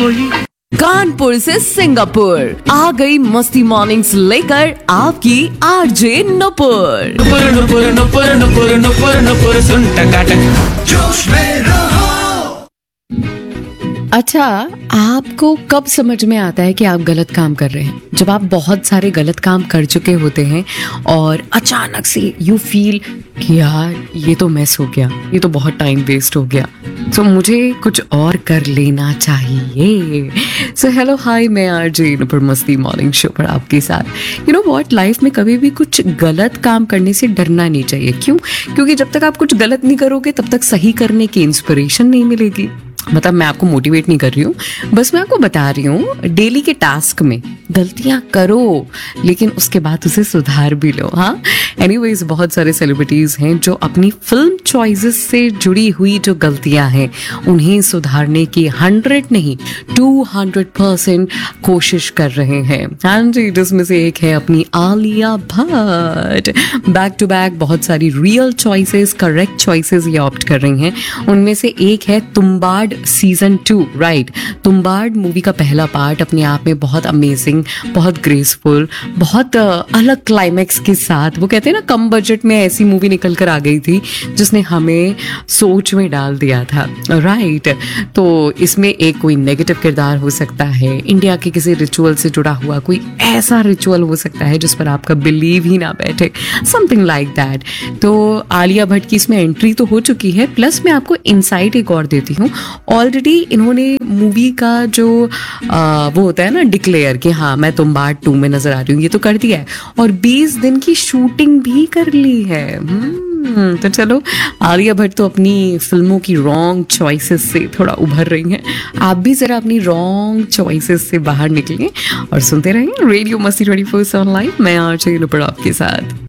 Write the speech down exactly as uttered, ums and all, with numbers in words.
कोई। कानपुर से सिंगापुर आ गई मस्ती मॉर्निंग्स लेकर आपकी आरजे नुपुर। नुपुर नुपुर नुपुर नुपुर नुपुर नुपुर सुन टकाटक जोश में रहो। अच्छा, आपको कब समझ में आता है कि आप गलत काम कर रहे हैं? जब आप बहुत सारे गलत काम कर चुके होते हैं और अचानक से यू फील कि यार ये तो मिस हो गया, ये तो बहुत टाइम वेस्ट हो गया, तो मुझे कुछ और कर लेना चाहिए। सो हेलो हाय, मैं आरजे नुपुर मस्ती मॉर्निंग शो पर आपके साथ। यू नो व्हाट, लाइफ में कभी भी कुछ गलत काम करने से डरना नहीं चाहिए। क्यों? क्योंकि जब तक आप कुछ गलत नहीं करोगे तब तक सही करने की इंस्पिरेशन नहीं मिलेगी। मतलब मैं आपको मोटिवेट नहीं कर रही हूँ, बस मैं आपको बता रही हूँ डेली के टास्क में गलतियाँ करो लेकिन उसके बाद उसे सुधार भी लो। हाँ, एनीवेज बहुत सारे सेलिब्रिटीज़ हैं जो अपनी फिल्म चॉइसेस से जुड़ी हुई जो गलतियाँ हैं उन्हें सुधारने की हंड्रेड नहीं टू हंड्रेड परसेंट कोशिश कर रहे हैं। हाँ जी, जिसमें से एक है अपनी Alia Bhatt. Back to back बहुत सारी रियल चॉइसेस, करेक्ट चॉइसेस ये ऑप्ट कर रही हैं। उनमें से एक है Tumbbad season two. Right, Tumbbad movie का पहला पार्ट अपने आप में बहुत अमेजिंग, बहुत ग्रेसफुल, बहुत uh, अलग क्लाइमैक्स के साथ, वो कहते हैं ना कम बजट में ऐसी मूवी निकल कर आ गई थी जिसने हमें सोच में डाल दिया था। राइट, तो इसमें एक कोई नेगेटिव किरदार हो सकता है, इंडिया के किसी रिचुअल से जुड़ा हुआ कोई ऐसा रिचुअल हो सकता है जिस पर आपका बिलीव ही ना बैठे, समथिंग लाइक दैट। तो आलिया भट्ट की इसमें एंट्री तो हो चुकी है, प्लस मैं आपको इनसाइट एक और देती हूँ। ऑलरेडी इन्होंने मूवी का जो आ, वो होता है ना डिक्लेयर कि हाँ मैं तुम्बाड़ टू में नजर आ रही हूँ, ये तो कर दिया है और बीस दिन की शूटिंग भी कर ली है। hmm, तो चलो, आलिया भट्ट तो अपनी फिल्मों की रॉन्ग चॉइसेस से थोड़ा उभर रही हैं। आप भी जरा अपनी रॉन्ग चॉइसेस से बाहर निकलिए और सुनते रहिए रेडियो मस्ती ट्वेंटी फोर सेवन लाइव। मैं आरजे नुपुर आपके साथ।